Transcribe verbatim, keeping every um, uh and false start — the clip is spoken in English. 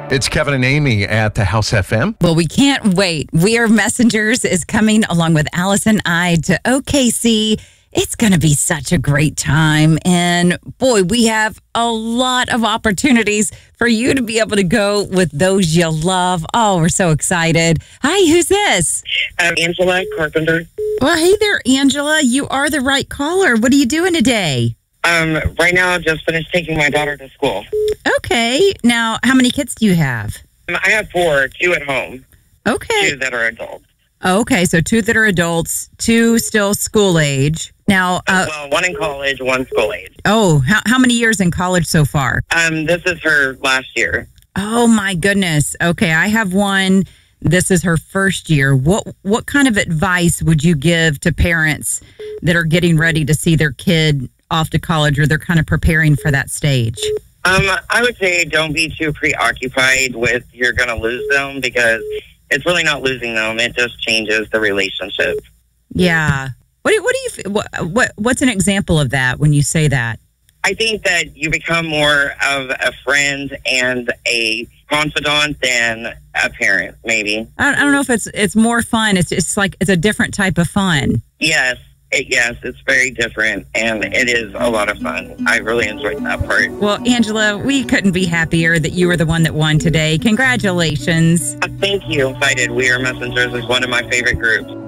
It's Kevin and Amy at the House F M. Well, we can't wait. We Are Messengers is coming along with Alice and I to O K C. It's going to be such a great time. And boy, we have a lot of opportunities for you to be able to go with those you love. Oh, we're so excited. Hi, who's this? Um, Angela Carpenter. Well, hey there, Angela. You are the right caller. What are you doing today? Um, right now, I just finished taking my daughter to school. Okay. Now, how many kids do you have? Um, I have four, two at home, Okay. two that are adults. Okay, so two that are adults, two still school age. Now, uh, well, one in college, one school age. oh, how, how many years in college so far? Um, this is her last year. Oh, my goodness. Okay, I have one. This is her first year. What what kind of advice would you give to parents that are getting ready to see their kid off to college, or they're kind of preparing for that stage? Um, I would say don't be too preoccupied with you're going to lose them, because it's really not losing them. It just changes the relationship. Yeah. What do, what do you what, what what's an example of that when you say that? I think that you become more of a friend and a confidant than a parent, maybe. I, I don't know if it's it's more fun. It's it's like it's a different type of fun. Yes. It, yes, it's very different, and it is a lot of fun. I really enjoyed that part. Well, Angela, we couldn't be happier that you were the one that won today. Congratulations. Uh, thank you. Excited. We Are Messengers is one of my favorite groups.